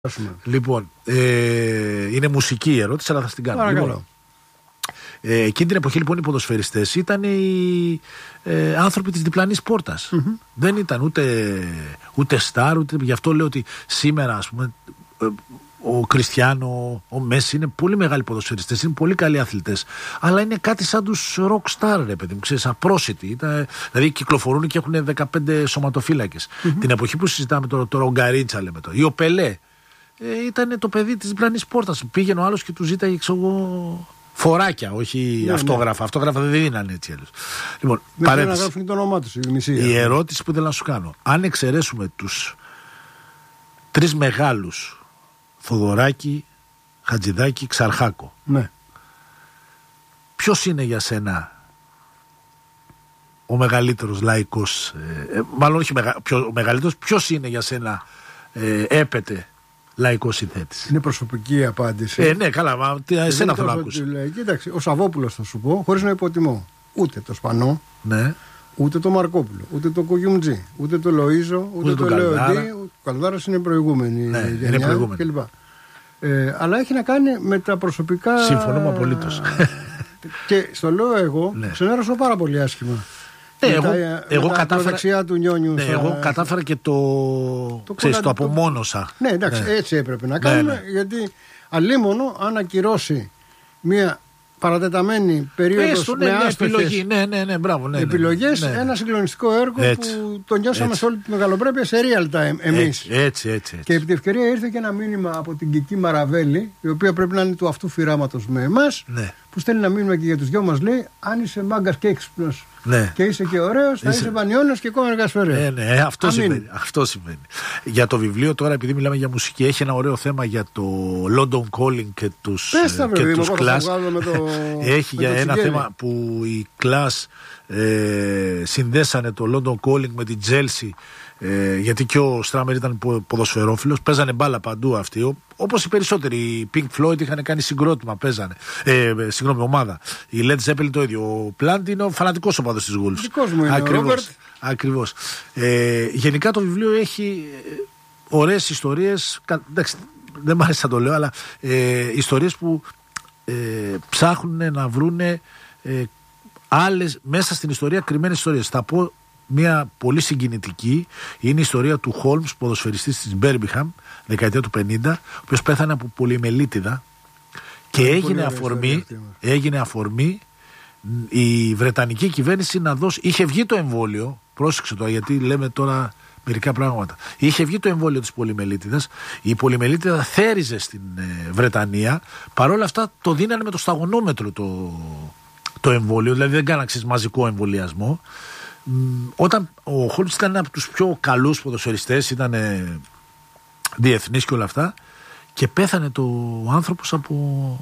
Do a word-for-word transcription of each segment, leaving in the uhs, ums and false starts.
Λοιπόν, ε, είναι μουσική η ερώτηση, αλλά θα την κάνω. Λοιπόν, ε, εκείνη την εποχή λοιπόν οι ποδοσφαιριστές ήταν οι ε, άνθρωποι της διπλανής πόρτας. Mm-hmm. Δεν ήταν ούτε, ούτε στάρ, ούτε. Γι' αυτό λέω ότι σήμερα, ας πούμε, ε, ο Κριστιάνο, ο Μέση είναι πολύ μεγάλοι ποδοσφαιριστές, είναι πολύ καλοί αθλητές. Αλλά είναι κάτι σαν τους rock star, ρε παιδί μου, ξέρεις, απρόσιτοι. Ήταν, δηλαδή κυκλοφορούν και έχουν δεκαπέντε σωματοφύλακες. Mm-hmm. Την εποχή που συζητάμε τώρα, το Ρογκαρίτσα λέμε τώρα, ή ο Πελέ. Ε, ήταν το παιδί της διπλανής πόρτας. Πήγαινε ο άλλος και του ζήταγε, ξέρω εγώ, φοράκια, όχι ναι, αυτόγραφα. Ναι. Αυτόγραφα δεν δίνανε έτσι άλλως. Λοιπόν, δεν να γράφουν το όνομά τους. Η, η ερώτηση που θέλω να σου κάνω. Αν εξαιρέσουμε τους τρεις μεγάλους, Θοδωράκη, Χατζηδάκη, Ξαρχάκο, ναι, ποιος είναι για σένα ο μεγαλύτερος λαϊκός, ε, μάλλον όχι μεγα, ποιο, ο μεγαλύτερος, ποιος είναι για σένα ε, έπεται λαϊκός συνθέτης? Είναι προσωπική απάντηση. Ε, ναι, καλά, μα εσένα θέλω να ακούσω. Κοίταξε, ο Σαββόπουλος θα σου πω, χωρίς να υποτιμώ ούτε το Σπανό, ναι, ούτε το Μαρκόπουλο, ούτε το Κογιουμτζή, ούτε το Λοΐζο, ούτε, ούτε το Λεοντή. Ο Καλδάρας είναι προηγούμενη, ναι, γενιά, είναι προηγούμενη κλπ. Ε, αλλά έχει να κάνει με τα προσωπικά. Συμφωνούμε απολύτως. Και στο λέω εγώ, ναι, ξενέρωσα πάρα πολύ άσχημα. Ναι, εγώ, τα, εγώ, κατάφερα, του Νιόνιου, ναι, στα... εγώ κατάφερα και το, το, ξέρεις, το απομόνωσα. Ναι, εντάξει, ναι, έτσι έπρεπε να κάνουμε, ναι, ναι, γιατί αλίμονο αν ακυρώσει μια παρατεταμένη περίοδος ναι, με ναι, άστοχες επιλογή, ναι, ναι, ναι, μπράβο, ναι, επιλογές, ναι, ναι, ένα συγκλονιστικό έργο έτσι, που το νιώσαμε έτσι, σε όλη τη μεγαλοπρέπεια σε real time εμείς. Έτσι, έτσι, έτσι, έτσι. Και επί τη ευκαιρία ήρθε και ένα μήνυμα από την Κική Μαραβέλη, η οποία πρέπει να είναι του αυτού φυράματος με εμάς, ναι, που στέλνει ένα μήνυμα και για τους δυο μας, λέει: αν είσαι μάγκας και έξυπνος, ναι, και είσαι και ωραίος, θα είσαι, είσαι πανιώνας και ακόμα εργασφερέος. Ναι, ναι, αυτό σημαίνει, αυτό σημαίνει. Για το βιβλίο τώρα, επειδή μιλάμε για μουσική, έχει ένα ωραίο θέμα για το London Calling και τους, και τους Clash. Το, έχει για ένα τσιγέλι. Θέμα που οι Clash ε, συνδέσανε το London Calling με την Chelsea. Ε, γιατί και ο Στράμερ ήταν ποδοσφαιρόφιλος, παίζανε μπάλα παντού αυτοί. Όπως οι περισσότεροι, οι Pink Floyd είχαν κάνει συγκρότημα, παίζανε. Ε, συγγνώμη, ομάδα. Η Led Zeppelin το ίδιο. Ο Plant είναι ο φανατικός οπαδός της Wolves. Δικός μου είναι. Ακριβώς. Ακριβώς. Ε, γενικά το βιβλίο έχει ωραίες ιστορίες. Εντάξει, δεν μ' αρέσει να το λέω, αλλά ε, ιστορίες που ε, ψάχνουν να βρούνε ε, άλλες μέσα στην ιστορία κρυμμένες ιστορίες. Θα πω μια πολύ συγκινητική, είναι η ιστορία του Χόλμς, ποδοσφαιριστής της Μπέρμπιχαμ, δεκαετία του πενήντα, ο οποίος πέθανε από πολυεμελίτιδα και έγινε αφορμή, έγινε αφορμή η Βρετανική κυβέρνηση να δώσει, είχε βγει το εμβόλιο, πρόσεξε τώρα γιατί λέμε τώρα μερικά πράγματα, είχε βγει το εμβόλιο της πολυμελίτιδας, η πολυμελίτιδα θέριζε στην ε, Βρετανία, παρόλα αυτά το δίνανε με το σταγονόμετρο το, το εμβόλιο, δηλαδή δεν κάνανε μαζικό εμβολιασμό. Όταν ο Χόλμς ήταν από τους πιο καλούς ποδοσφαιριστές, ήταν διεθνής και όλα αυτά, και πέθανε το άνθρωπος από,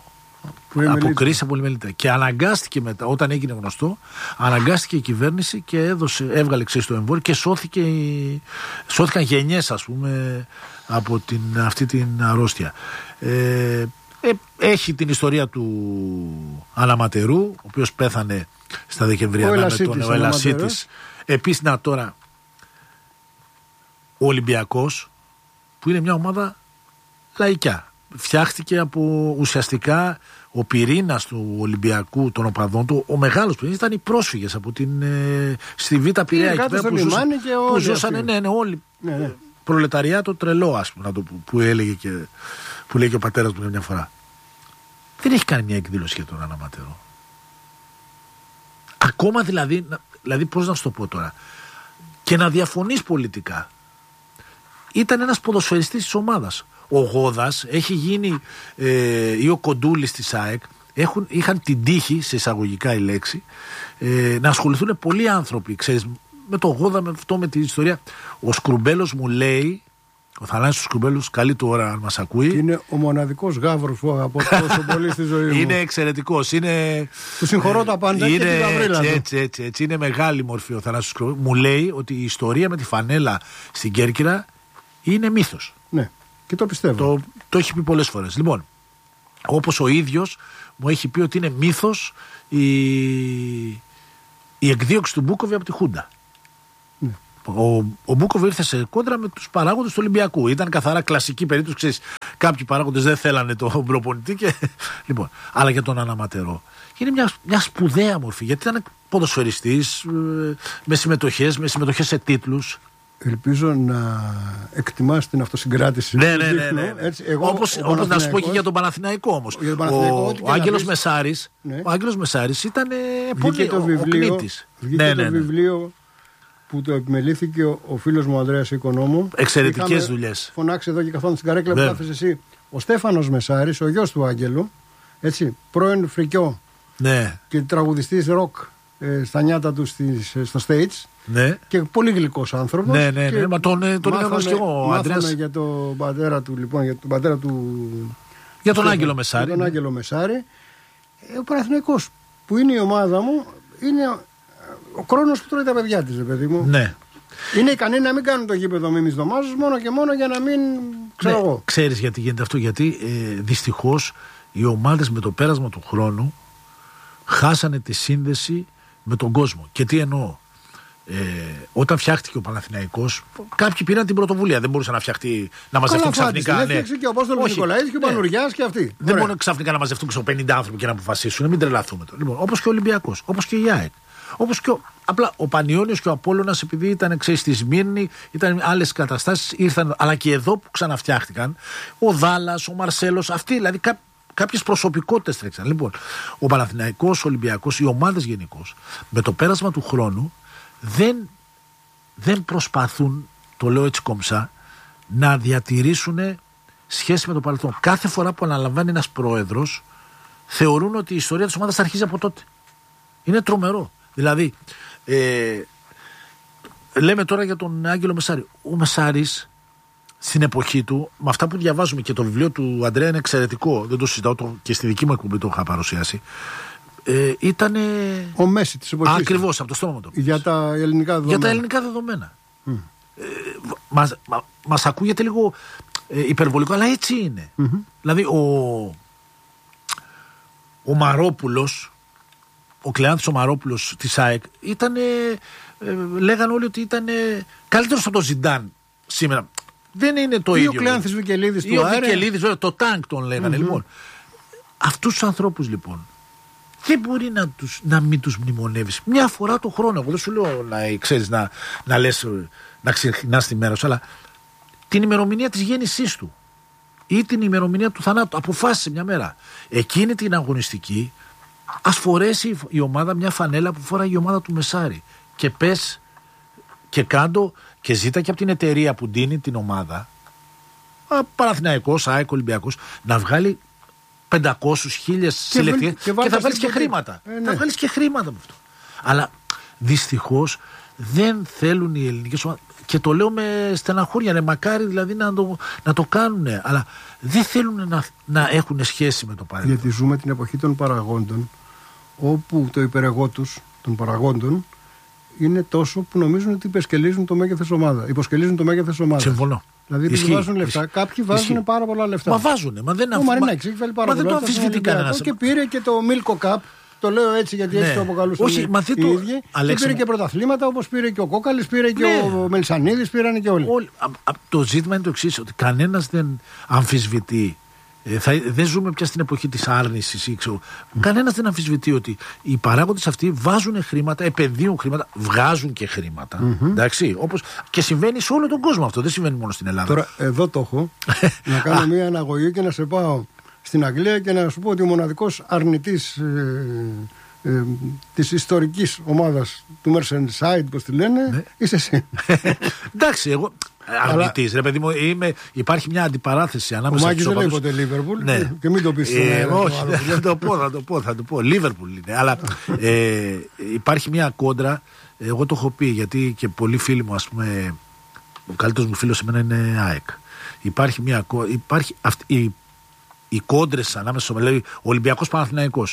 από κρίση από πολυμελίτιδα. Και αναγκάστηκε μετά, όταν έγινε γνωστό, αναγκάστηκε η κυβέρνηση και έδωσε, έβγαλε ξέρεις το εμβόλιο και σώθηκε, σώθηκαν γενιές, ας πούμε, από την, αυτή την αρρώστια. Ε, ε, έχει την ιστορία του Αναματερού, ο οποίος πέθανε στα Δεκεμβριανά με τον ο Ελασίτης. Επίσης, να τώρα, ο Ολυμπιακός, που είναι μια ομάδα λαϊκιά, φτιάχτηκε από ουσιαστικά ο πυρήνας του Ολυμπιακού, των οπαδών του, ο μεγάλος πυρήνας ήταν οι πρόσφυγες από την ε, στη Β' Πειραιά εκεί πέρα που, ζούσαν, που ζούσαν ναι, ναι, όλοι ναι, ναι. προλεταριάτο τρελό, ας πούμε, που, που έλεγε και που λέει και ο πατέρας μου μια φορά. Δεν έχει κάνει μια εκδήλωση για τον Αναματερό. Ακόμα δηλαδή, δηλαδή πώς να σου το πω τώρα, και να διαφωνείς πολιτικά. Ήταν ένας ποδοσφαιριστής της ομάδας. Ο Γόδας έχει γίνει ε, ή ο Κοντούλης της ΑΕΚ έχουν, είχαν την τύχη, σε εισαγωγικά η λέξη, ε, να ασχοληθούν πολλοί άνθρωποι, ξέρεις, με το Γόδα, με αυτό, με την ιστορία. Ο Σκρουμπέλος μου λέει, ο Θανάσης Σκρουμπέλος, καλή του ώρα αν μας ακούει. Είναι ο μοναδικός γάβρος που αγαπώ τόσο πολύ στη ζωή μου. Είναι εξαιρετικός. Είναι... Του συγχωρώ τα πάντα είναι, και την γαβρίλα έτσι, έτσι, έτσι, έτσι. Είναι μεγάλη μορφή ο Θανάσης Σκρουμπέλος. Μου λέει ότι η ιστορία με τη φανέλα στην Κέρκυρα είναι μύθος. Ναι, και το πιστεύω. Το, το έχει πει πολλές φορές. Λοιπόν, όπως ο ίδιος μου έχει πει ότι είναι μύθος η, η εκδίωξη του Μπούκοβι από τη Χούντα. Ναι. Ο, ο Μπούκοβ ήρθε σε κόντρα με τους παράγοντες του Ολυμπιακού. Ήταν καθαρά κλασική περίπτωση. Ξέρεις, κάποιοι παράγοντες δεν θέλανε τον προπονητή. Και, λοιπόν, αλλά για τον αναματερό. Είναι μια, μια σπουδαία μορφή. Γιατί ήταν ποδοσφαιριστής, με συμμετοχές, με συμμετοχές σε τίτλους. Ελπίζω να εκτιμάς την αυτοσυγκράτηση. Ναι, ναι, ναι, ναι. Όπως, όπως να σου πω και για τον Παναθηναϊκό όμως. Για τον Παναθηναϊκό, ο ο Άγγελος Μεσάρης, ναι. ο Άγγελος Μεσάρης ήταν πολύ το βιβλίο, ο κνήτης. Βγήκε ναι, το ναι, ναι. βιβλίο που το επιμελήθηκε ο, ο φίλος μου Ανδρέας Οικονόμου. Εξαιρετικές δουλειές. Φωνάξει εδώ και καθόλου στην καρέκλα που κάθεσαι εσύ. Ο Στέφανος Μεσάρης, ο γιος του Άγγελου, έτσι, πρώην φρικιό ναι. και τραγουδιστής ροκ ε, στα νιάτα του στις, στο stage. Ναι. Και πολύ γλυκός άνθρωπος. Ναι, ναι, ναι. Μα τον, τον είχα δώσει και εγώ. Ο Αντρέας. Για τον πατέρα του, λοιπόν, για τον πατέρα του. Για τον Άγγελο Μεσάρη. Για τον Άγγελο Μεσάρη. Ο Παναθηναϊκός, που είναι η ομάδα μου, είναι ο Κρόνος που τρώει τα παιδιά της, παιδί μου. Ναι. Είναι ικανοί να μην κάνουν το γήπεδο μίμης δωμάζους μόνο και μόνο για να μην. Ξέρω ναι. εγώ. Ξέρεις γιατί γίνεται αυτό? Γιατί ε, δυστυχώς οι ομάδες με το πέρασμα του χρόνου χάσανε τη σύνδεση με τον κόσμο. Και τι εννοώ? Ε, όταν φτιάχτηκε ο Παναθηναϊκός, κάποιοι πήραν την πρωτοβουλία. Δεν μπορούσαν να φτιαχτεί, να μαζευτούν ξαφνικά. Ναι, έφτιαξε και ο Απόστολος Νικολαίδης και ο Πανουριάς και αυτοί. Δεν μπορούν ξαφνικά να μαζευτούν και πενήντα άνθρωποι και να αποφασίσουν. Μην τρελαθούμε τώρα. Λοιπόν, όπως και ο Ολυμπιακός, όπως και η ΑΕΚ. Όπως και ο, απλά ο Πανιώνιος και ο Απόλλωνας, επειδή ήταν ξέρεις, στη Σμύρνη, ήταν άλλες καταστάσεις, ήρθαν. Αλλά και εδώ που ξαναφτιάχτηκαν, ο Δάλλας, ο Μαρσέλος, αυτοί δηλαδή κά, κάποιες προσωπικότητες τρέξαν. Λοιπόν, ο Παναθηναϊκός, ο Ολυμπιακός, οι ομάδες γενικώς, με το πέρασμα του χρόνου. Δεν, δεν προσπαθούν, το λέω έτσι κομψά, να διατηρήσουν σχέση με το παρελθόν. Κάθε φορά που αναλαμβάνει ένας πρόεδρος, θεωρούν ότι η ιστορία της ομάδας αρχίζει από τότε. Είναι τρομερό. Δηλαδή, ε, λέμε τώρα για τον Άγγελο Μεσάρη. Ο Μεσάρης, στην εποχή του, με αυτά που διαβάζουμε και το βιβλίο του Αντρέα είναι εξαιρετικό, δεν το συζητάω το, και στη δική μου εκπομπή το είχα παρουσιάσει. Ε, ήταν ο Μέση της εποχής. Ακριβώς, από το στόμα του. Για τα ελληνικά δεδομένα. Για τα ελληνικά δεδομένα. Mm. Ε, μας, μα, μας ακούγεται λίγο ε, υπερβολικό, αλλά έτσι είναι. Mm-hmm. Δηλαδή ο, ο Μαρόπουλος, ο Κλεάνθης ο Μαρόπουλος της ΑΕΚ, ήταν, ε, ε, λέγανε όλοι ότι ήταν ε, καλύτερος από τον Ζιντάν σήμερα. Δεν είναι το ή ίδιο. Ο Κλεάνθης Βικελίδης του Άρε. Ο Βικελίδης, βέβαια, το τάγκ τον λέγανε. Mm-hmm. Λοιπόν, αυτούς τους ανθρώπους λοιπόν δεν μπορεί να, τους, να μην τους μνημονεύεις μια φορά το χρόνο. Εγώ δεν σου λέω να ξέρεις να, να λες, να ξεχνάς τη μέρα σου, αλλά την ημερομηνία της γέννησής του ή την ημερομηνία του θανάτου. Αποφάσισε μια μέρα. Εκείνη την αγωνιστική ας φορέσει η ομάδα μια φανέλα που φοράει η ομάδα του Μεσάρη και πες και κάντο και ζήτα και από την εταιρεία που ντύνει την ομάδα, Παναθηναϊκός, ΑΕΚ, Ολυμπιακός, να βγάλει πεντακόσιες χίλιες συλλεκτικές και, και θα βγάλεις και χρήματα. Ε, ναι. Θα βγάλεις και χρήματα από αυτό. Αλλά δυστυχώς δεν θέλουν οι ελληνικές ομάδες. Και το λέω με στεναχώρια, ναι, μακάρι δηλαδή να το, να το κάνουν, αλλά δεν θέλουν να, να έχουν σχέση με το παρελθόν. Γιατί ζούμε την εποχή των παραγόντων, όπου το υπερεγώ τους των παραγόντων είναι τόσο που νομίζουν ότι υπεσκελίζουν το μέγεθος ομάδα. Υποσκελίζουν το μέγεθος ομάδα. Συμφωνώ. Δηλαδή τους βάζουν λεφτά. Ισχύ. Κάποιοι βάζουν Ισχύ. πάρα πολλά λεφτά. Μα βάζουν. Μα δεν, αφ... μα, μα, μα δεν το αμφισβητεί κανένα. Και πήρε και το Milko Cup. Το λέω έτσι γιατί ναι. έτσι το αποκαλούσαν Όχι, οι, μα οι το... ίδιοι. Και πήρε και πρωταθλήματα όπως πήρε και ο Κόκαλης, πήρε και ναι. ο Μελισανίδης, πήραν και όλοι. όλοι. Α, α, το ζήτημα είναι το εξής, ότι κανένας δεν αμφισβητεί. Ε, θα, δεν ζούμε πια στην εποχή της άρνησης ή ξέρω. Mm. Κανένας δεν αμφισβητεί ότι οι παράγοντες αυτοί βάζουν χρήματα, επενδύουν χρήματα, βγάζουν και χρήματα. Mm-hmm. Εντάξει, όπως και συμβαίνει σε όλο τον κόσμο αυτό, δεν συμβαίνει μόνο στην Ελλάδα. Τώρα εδώ το έχω. Να κάνω μια αναγωγή και να σε πάω στην Αγγλία και να σου πω ότι ο μοναδικός αρνητής ε, ε, της ιστορικής ομάδας του Merseyside, πώς τη λένε, ναι. είσαι εσύ. Εντάξει, εγώ αρνητής, ρε παιδί μου, είμαι, υπάρχει μια αντιπαράθεση ανάμεσα στους οπαδούς. Ο Μάκης δεν λέει ποτέ Λίβερπουλ ναι. και μην το πεις στον αέρα. Όχι, θα το πω, θα το πω, θα το πω. Λίβερπουλ είναι, αλλά ε, υπάρχει μια κόντρα, εγώ το έχω πει, γιατί και πολλοί φίλοι μου, ας πούμε, ο καλύτερος μου φίλος σε μένα είναι ΑΕΚ. Υπάρχει μια κόντρα, υπάρχει αυτή, η, οι κόντρες ανάμεσα στο δηλαδή, Ολυμπιακός Παναθηναϊκός.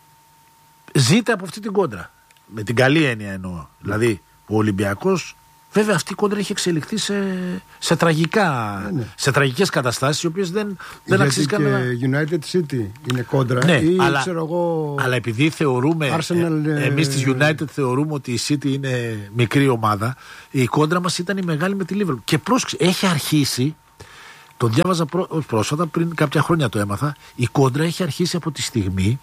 Ζείτε από αυτή την κόντρα. Με την καλή έννοια εννοώ. Δηλαδή, ο Ολυμπιακός Βέβαια αυτή η κόντρα έχει εξελιχθεί σε, σε, τραγικά, ναι, ναι. σε τραγικές καταστάσεις, οι οποίες δεν, δεν αξίζει κανένα. United City είναι κόντρα. Ναι, ή, αλλά, ξέρω εγώ, αλλά επειδή θεωρούμε, Arsenal, ε, εμείς της United θεωρούμε ότι η City είναι μικρή ομάδα, η κόντρα μας ήταν η μεγάλη με τη Liverpool. Και πρόσεξε, έχει αρχίσει, το διάβαζα πρό, πρόσφατα, πριν κάποια χρόνια το έμαθα, η κόντρα έχει αρχίσει από τη στιγμή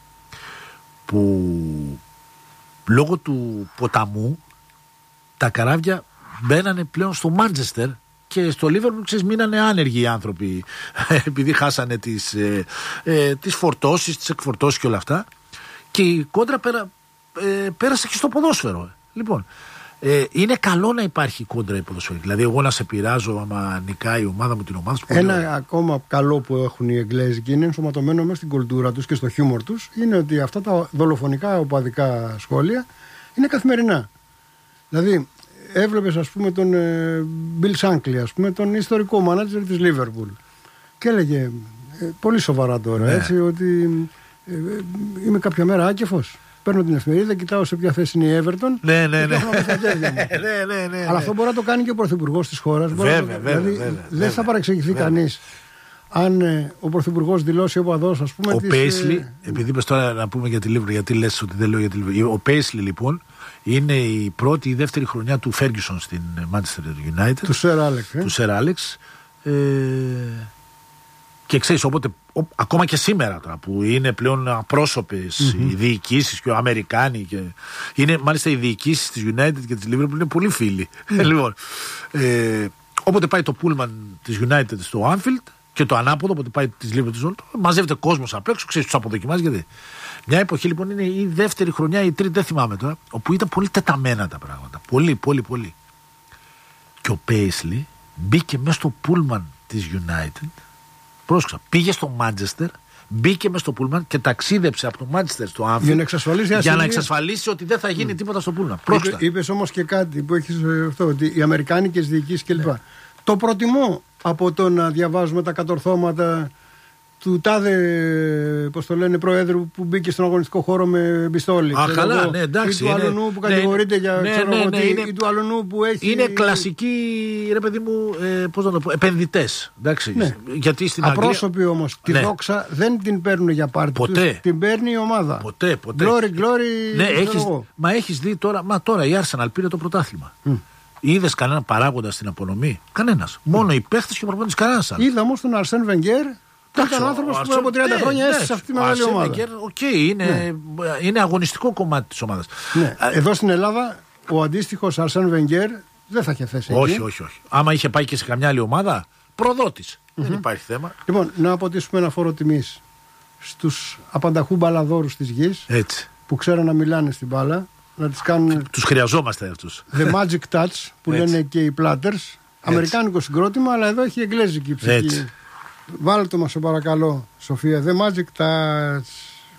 που λόγω του ποταμού τα καράβια μπαίνανε πλέον στο Μάντσεστερ και στο Λίβερπουλ, ξέρεις, μείνανε άνεργοι οι άνθρωποι επειδή χάσανε τις, ε, ε, τις φορτώσεις, τις εκφορτώσεις και όλα αυτά, και η κόντρα πέρα, ε, πέρασε και στο ποδόσφαιρο. Λοιπόν, ε, είναι καλό να υπάρχει κόντρα η ποδοσφαιρική. Δηλαδή εγώ να σε πειράζω άμα νικάει η ομάδα μου την ομάδα σου. Ένα ωραία. Ακόμα καλό που έχουν οι Εγγλέζοι και είναι ενσωματωμένο μέσα στην κουλτούρα τους και στο χιούμορ τους είναι ότι αυτά τα δολοφονικά οπαδικά σχόλια είναι καθημερινά. Δηλαδή έβλεπες, ας πούμε, τον ε, Bill Shankly, ας πούμε, τον ιστορικό μάνατζερ της Liverpool, και έλεγε ε, πολύ σοβαρά τώρα, ναι. έτσι, ότι ε, ε, είμαι κάποια μέρα άκεφος. Παίρνω την εφημερίδα, κοιτάω σε ποια θέση είναι η Everton. Ναι, ναι, ναι. ναι, ναι, ναι. Αλλά αυτό μπορεί να το κάνει και ο πρωθυπουργός της χώρας. Βέβαια, βέβαια. βέβαια, δηλαδή βέβαια, δεν βέβαια, θα παρεξηγηθεί κανείς αν ε, ο πρωθυπουργός δηλώσει οπαδός, ας πούμε. Ο της, Paisley, ε... επειδή είπες τώρα να πούμε για τη Liverpool, γιατί λες ότι δεν λέω για τη Liverpool. Ο Paisley λοιπόν είναι η πρώτη ή δεύτερη χρονιά του Ferguson στην Manchester United. Του Sir Alex. Ε? Του Sir Alex. Ε, και ξέρεις, οπότε, ο, ακόμα και σήμερα τώρα που είναι πλέον απρόσωπες mm-hmm. οι διοικήσεις και οι Αμερικάνοι, και είναι μάλιστα οι διοικήσεις της United και της Liverpool είναι πολύ φίλοι. Mm-hmm. λοιπόν, ε, όποτε πάει το πούλμαν της United στο Anfield και το ανάποδο, όποτε πάει της Liverpool, μαζεύεται κόσμος απ' έξω, ξέρεις, τους αποδοκιμάζει. Γιατί μια εποχή λοιπόν είναι η δεύτερη χρονιά, η τρίτη, δεν θυμάμαι τώρα, όπου ήταν πολύ τεταμένα τα πράγματα. Πολύ, πολύ, πολύ. Και ο Paisley μπήκε μέσα στο πούλμαν της United. Πρόσεξα, πήγε στο Μάντσεστερ, μπήκε μέσα στο πούλμαν και ταξίδεψε από το Μάντσεστερ στο Άμφιλντ για να εξασφαλίσει, για να εξασφαλίσει ότι δεν θα γίνει mm. τίποτα στο πούλμαν. Είπε, είπες όμως και κάτι που έχεις αυτό, ότι οι αμερικάνικες διοικήσεις κλπ. Ναι. Το προτιμώ από το να διαβάζουμε τα κατορθώματα του τάδε, πώς το λένε, προέδρου που μπήκε στον αγωνιστικό χώρο με πιστόλι. Α, καλά, ναι, εντάξει. Ή του είναι, αλλονού που κατηγορείται ναι, για ναι, ξέρω ναι, ναι, ότι, είναι, ή του αλλονού που έχει. Είναι κλασικοί, ρε παιδί μου, ε, πώς να το πω, επενδυτές. Εντάξει. Ναι. Γιατί στην Απρόσωποι Αγγλία... όμως. Τη ναι. δόξα δεν την παίρνουν για πάρτι. Ποτέ. Τους, την παίρνει η ομάδα. Ποτέ, ποτέ. Glory, glory. Ναι, έχεις, μα έχεις δει τώρα, μα τώρα η Arsenal πήρε το πρωτάθλημα. Mm. Είδες κανένα παράγοντα στην απονομή? Κανένας. Mm. Μόνο οι παίχτες και ο προπονητής, κανένας. Είδα όμως τον Αρσέν Βενγκέρ. Ήταν άνθρωπος που από τριάντα ναι, χρόνια έστησε ναι, αυτή τη μεγάλη ομάδα. Οκ, okay, είναι, ναι. είναι αγωνιστικό κομμάτι της ομάδας. Ναι. Εδώ στην Ελλάδα ο αντίστοιχος Αρσέν Βενγκέρ δεν θα είχε θέση. Όχι, εκεί. όχι, όχι. Άμα είχε πάει και σε καμιά άλλη ομάδα, προδότης. Mm-hmm. Δεν υπάρχει θέμα. Λοιπόν, να αποτίσουμε ένα φόρο τιμής στους απανταχού μπαλαδόρους της γης. Έτσι. Που ξέρουν να μιλάνε στην μπάλα. Να τις κάνουν. Τους χρειαζόμαστε αυτούς. The Magic Touch που έτσι. Λένε και οι Platters. Αμερικάνικο συγκρότημα, αλλά εδώ έχει εγγλέζικη ψυχή. Βάλτε το μας, σε παρακαλώ, Σοφία. The Magic Touch.